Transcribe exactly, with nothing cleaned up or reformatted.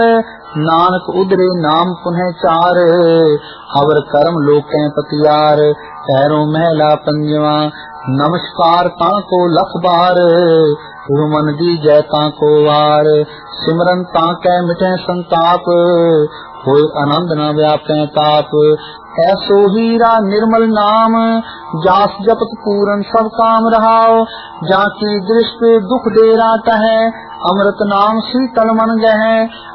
नानक उदरे नाम पुनः चार, अवर कर्म लोकें पतियार। पैरों महला पंजवा नमस्कार ताको लख बार, मन दी जय ताको वार। सिमरन ताकै मिटे संताप, होए आनंद न व्यापे ताप। ऐसो हीरा निर्मल नाम, जास जपत पूरन सब काम रहाओ। जाकी दृष्टि दुख डेरा टहै, अमृत नाम शीतल मन गहै।